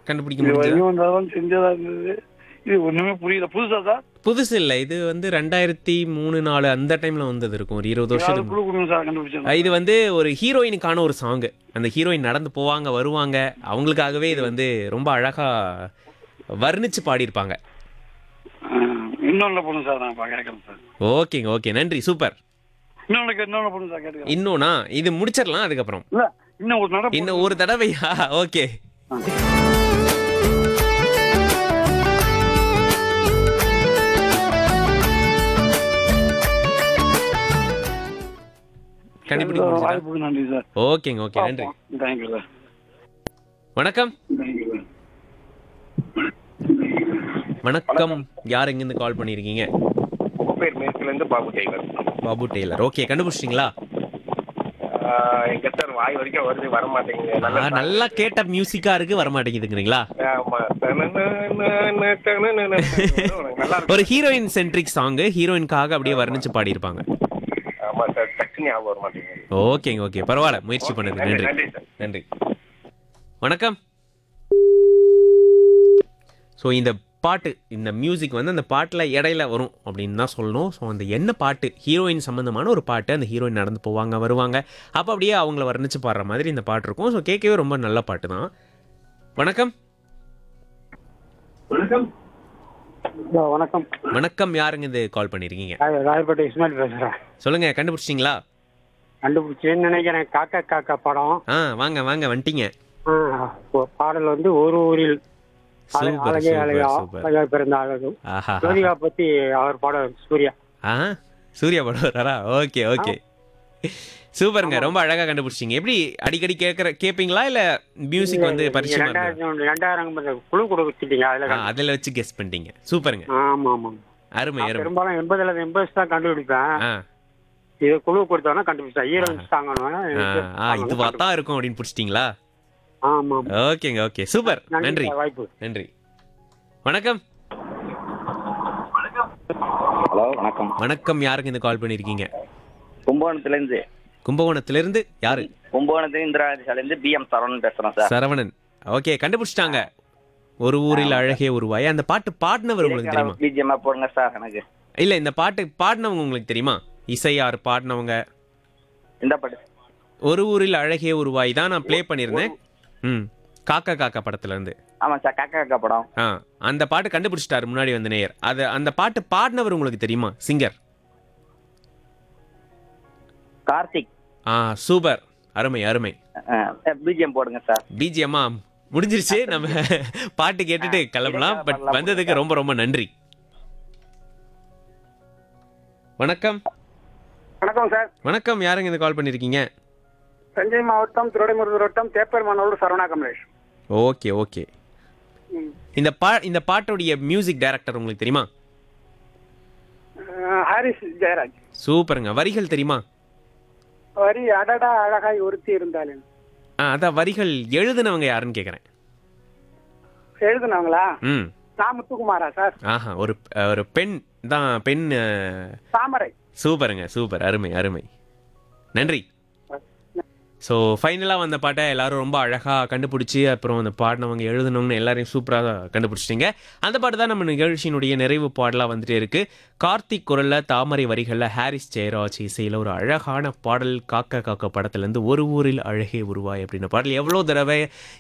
கண்டுபிடிக்க இது முடிஞ்சதா? வரையும் வந்தாலும் செஞ்சதா இருந்தது. இது ஒண்ணுமே புரியல. புதுசா சார்? புதுசு இல்ல. இது வந்து 2003, 4 அந்த டைம்ல வந்தது இருக்கும். ஒரு 20 ஏதாவது வருஷத்துக்கு குழு கொடுங்க சார் கண்டுபிடிச்சேன். இது வந்து ஒரு ஹீரோயினுக்கான ஒரு சாங். அந்த ஹீரோயின் நடந்து போவாங்க, வருவாங்க. அவங்களுக்காகவே இது வந்து ரொம்ப அழகா வர்ணிச்சு பாடியிருப்பாங்க. இன்னொன்னு போடுங்க சார், நான் கேட்கறேன் சார். ஓகேங்க, ஓகே. நன்றி. சூப்பர். இன்னொன்னு போடுங்க சார், கேட்டுக்கிறேன். இன்னொன்னா இது முடிச்சிடலாம் அதுக்கப்புறம். இல்ல, இன்னும் ஒரு நட இன்னும் ஒரு தடவையா? ஓகே. கண்டுபிடிக்க முடிஞ்சதா? வாய்ப்புக்கு நன்றி சார். ஓகேங்க, ஓகே. நன்றி. Thank you sir. வணக்கம். வணக்கம். யார் எங்கிருந்து கால் பண்ணியிருக்கீங்க? பேர் மேற்குல இருந்து Babu Taylor. Babu Taylor. Okay, கண்டுபிடிச்சிட்டிங்களா? எங்க சார் வாய் வரைக்கும் வருது, வர மாட்டேங்குது. நல்லா கேட்ட மியூசிக்கா இருக்கு, வர மாட்டேங்குதுங்கிறீங்களா? ஆமா. நல்லா ஒரு ஹீரோயின் சென்ட்ரிக் சாங். ஹீரோயினுக்காக அப்படியே வர்ணிச்சு பாடியிருப்பாங்க. ஆமா சார், டக்குனு ஞாபகம் வர மாட்டேங்குது. ஓகேங்க, ஓகே. பரவாயில்ல, முயற்சி பண்ணது. நன்றி. நன்றி சார். நன்றி. வணக்கம். ஸோ இந்த பாட்டு, இந்த மியூசிக் வந்து அந்த பாட்டில் இடையில வரும் அப்படின்னு தான் சொல்லணும். ஸோ அந்த என்ன பாட்டு, ஹீரோயின் சம்மந்தமான ஒரு பாட்டு. அந்த ஹீரோயின் நடந்து போவாங்க, வருவாங்க. அப்போ அப்படியே அவங்கள வர்ணிச்சு பாடுற மாதிரி இந்த பாட்டு இருக்கும். ஸோ கேட்கவே ரொம்ப நல்ல பாட்டு தான். வணக்கம். வணக்கம். வணக்கம். யாருங்க இது கால் பண்ணியிருக்கீங்க? ராயப்பேட்டை இஸ்மாயில் பேசுறேன். சொல்லுங்க, கண்டுபிடிச்சிட்டிங்களா? கண்டுபிடிச்சேன்னு நினைக்கிறேன். காக்கா காக்கா படம். வாங்க வாங்க, வந்துட்டீங்க. பாடல் வந்து ஒரு ஊரில் சூப்பர், அழகே அழகா சூப்பர். அழகா பிறந்த அழகு. ஆஹா. ஜோதிகா பத்தி அவர் பாடம் சூர்யா. சூர்யா பாடுவாரா? Okay, okay. சூப்பருங்க, ரொம்ப அழகா கண்டுபிடிச்சிங்க. எப்படி அடிக்கடி கேட்பீங்களா இல்ல மியூசிக் வந்து பரிச்சயமா இருக்கா? 2000 குழு கொடுத்துட்டீங்க. அதுல வச்சு கெஸ் பண்ணிட்டீங்க. சூப்பருங்க. ஆமா ஆமா. அருமை, அருமை. பெரும்பாலும் 80 தான் கண்டுபிடிப்பேன். இது குழு கொடுத்தோன்னா கண்டுபிடிச்சேன். ஹீரோயின்ஸ் தாங்க இதுவா தான் இருக்கும் அப்படின்னு பிடிச்சிட்டீங்களா? ஆமா. ஓகேங்க, ஓகே. சூப்பர். நன்றி. வாய்ப்பு. நன்றி. வணக்கம். ஹலோ, வணக்கம். வணக்கம். யாருக்கு இந்த கால் பண்ணிருக்கீங்க? கும்பகோணத்திலிருந்து. கும்பகோணத்திலிருந்து யாரு? கும்பகோணத்துல இந்திராஜிலேருந்து பிஎம் சரவணன் பேசுறேன் சார். சரவணன். ஓகே, கண்டுபிடிச்சிட்டாங்க. ஒரு ஊரில் அழகே உருவாய். அந்த பாட்டு பாடினவர் உங்களுக்கு தெரியுமா? பிஜிஎம் போடுங்க சார். எனக்கு இல்ல, இந்த பாட்டு பாடினவங்க உங்களுக்கு தெரியுமா? இசையார் பாடினவங்க. இந்த பாட்டு ஒரு ஊரில் அழகே உருவாய் தான் நான் ப்ளே பண்ணியிருந்தேன். காக்கா காக்கா படத்துல இருந்து. ஆமா சார், காக்கா காக்கா படம். அந்த பாட்டு கண்டுபிடிச்சிட்டாரு முன்னாடி வந்த நேயர். அது அந்த பாட்டு பாடினவர் உங்களுக்கு தெரியுமா? சிங்கர் கார்த்திக். சூப்பர். அருமை, அருமை. பிஜிஎம் போடுங்க சார். பிஜிஎம்மா முடிஞ்சிருச்சு. நம்ம பாட்டு கேட்டுட்டு கிளம்பலாம். பட் வந்ததுக்கு ரொம்ப ரொம்ப நன்றி. வணக்கம். வணக்கம் சார். வணக்கம். யாருங்க இந்த கால் பண்ணிருக்கீங்க? தஞ்சை மாவட்டம் திருவடைமருதூர் வட்டம் தேப்பெருமானூர் சரவணா கமலேஷ். Okay, okay. இந்த பாட்டுடைய மியூசிக் டைரக்டர் உங்களுக்கு தெரியுமா? ஹாரிஸ் ஜெயராஜ். சூப்பருங்க. வரிகள் தெரியுமா? வரி அடடா அழகாய் ஒருத்தி இருந்தாலும். அதான் வரிகள் எழுதுனவங்க யாருன்னு கேக்குறேன். எழுதுனவங்களா? ம். முத்துக்குமாரா சார்? ஒரு பெண் தான். பெண் தாமரை. சூப்பருங்க, சூப்பர். அருமை, அருமை. நன்றி. ஸோ ஃபைனலாக வந்த பாட்டை எல்லாரும் ரொம்ப அழகாக கண்டுபிடிச்சி, அப்புறம் அந்த பாடினவங்க எழுதுனவங்கன்னு எல்லாரையும் சூப்பராக கண்டுபிடிச்சிட்டிங்க. அந்த பாட்டு தான் நம்ம நிகழ்ச்சியினுடைய நிறைவு பாடலாக வந்துட்டே இருக்குது. கார்த்திக் குரலில், தாமரை வரிகளில், ஹாரிஸ் ஜெயராஜ் இசையில் ஒரு அழகான பாடல். காக்கா காக்கா படத்துலேருந்து ஒரு ஊரில் அழகே உருவாய் அப்படின்ற பாடல் எவ்வளோ தடவை